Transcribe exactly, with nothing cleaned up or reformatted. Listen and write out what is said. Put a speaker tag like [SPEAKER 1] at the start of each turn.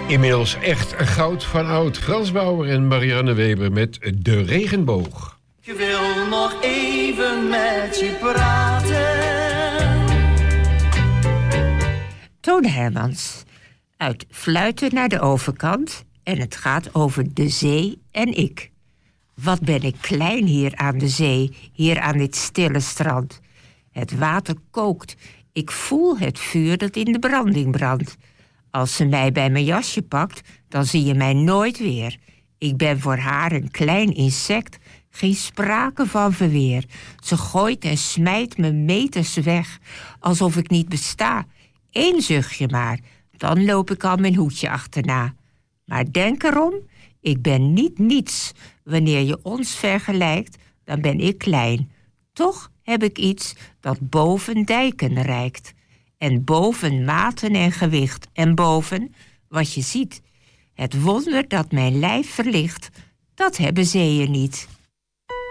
[SPEAKER 1] Inmiddels echt goud van oud. Frans Bauer en Marianne Weber met De Regenboog.
[SPEAKER 2] Ik wil nog even met je praten.
[SPEAKER 3] Toon Hermans. Uit Fluiten naar de overkant. En het gaat over de zee en ik. Wat ben ik klein hier aan de zee, hier aan dit stille strand. Het water kookt. Ik voel het vuur dat in de branding brandt. Als ze mij bij mijn jasje pakt, dan zie je mij nooit weer. Ik ben voor haar een klein insect, geen sprake van verweer. Ze gooit en smijt me meters weg, alsof ik niet besta. Eén zuchtje maar, dan loop ik al mijn hoedje achterna. Maar denk erom, ik ben niet niets. Wanneer je ons vergelijkt, dan ben ik klein. Toch heb ik iets dat boven dijken reikt. En boven maten en gewicht. En boven, wat je ziet, het wonder dat mijn lijf verlicht, dat hebben zeeën niet.